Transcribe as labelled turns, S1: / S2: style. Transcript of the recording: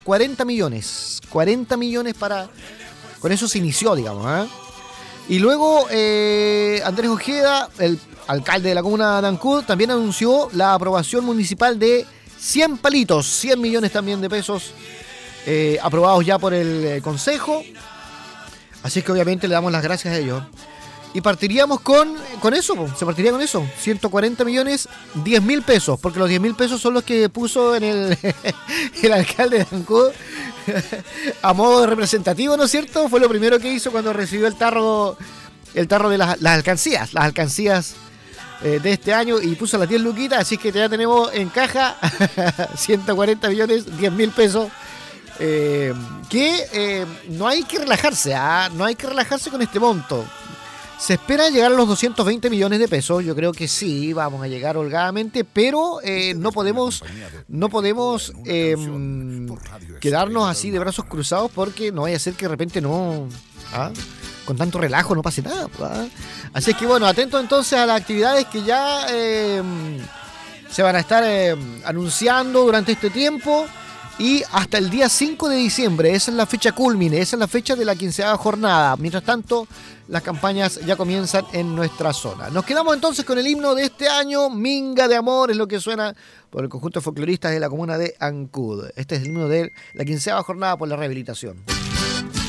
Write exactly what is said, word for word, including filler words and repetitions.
S1: cuarenta millones. cuarenta millones para... Con eso se inició, digamos. ¿eh? Y luego eh, Andrés Ojeda, el alcalde de la comuna de Ancud, también anunció la aprobación municipal de cien palitos, cien millones también de pesos eh, aprobados ya por el eh, Consejo. Así que obviamente le damos las gracias a ellos. Y partiríamos con, con eso, po. se partiría con eso, ciento cuarenta millones, diez mil pesos, porque los diez mil pesos son los que puso en el, el alcalde de Ancud a modo representativo, ¿no es cierto? Fue lo primero que hizo cuando recibió el tarro, el tarro de las, las alcancías, las alcancías eh, de este año, y puso las diez luquitas, así que ya tenemos en caja ciento cuarenta millones, diez mil pesos. Eh, que eh, no hay que relajarse, ¿ah? no hay que relajarse con este monto. Se espera llegar a los doscientos veinte millones de pesos. Yo creo que sí, vamos a llegar holgadamente, pero eh, no podemos, no podemos eh, quedarnos así de brazos cruzados, porque no vaya a ser que de repente no, ¿ah? con tanto relajo no pase nada. ¿ah? Así que bueno, atentos entonces a las actividades que ya eh, se van a estar eh, anunciando durante este tiempo. Y hasta el día cinco de diciembre, esa es la fecha culmine, esa es la fecha de la quinceava jornada. Mientras tanto, las campañas ya comienzan en nuestra zona. Nos quedamos entonces con el himno de este año, Minga de Amor, es lo que suena por el conjunto de folcloristas de la comuna de Ancud. Este es el himno de la quinceava jornada por la rehabilitación.